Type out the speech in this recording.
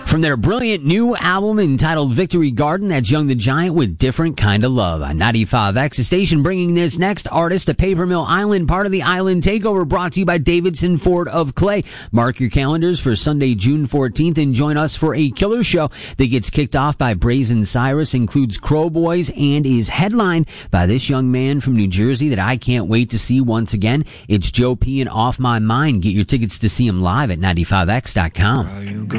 From their brilliant new album entitled Victory Garden, that's Young the Giant with Different Kind of Love on 95X, the station bringing this next artist to Paper Mill Island, part of the Island Takeover, brought to you by Davidson Ford of Clay. Mark your calendars for Sunday, June 14th, and join us for a killer show that gets kicked off by Brazen Cyrus, includes Crow Boys, and is headlined by this young man from New Jersey that I can't wait to see once again. It's Joe P. and Off My Mind. Get your tickets to see him live at 95X.com.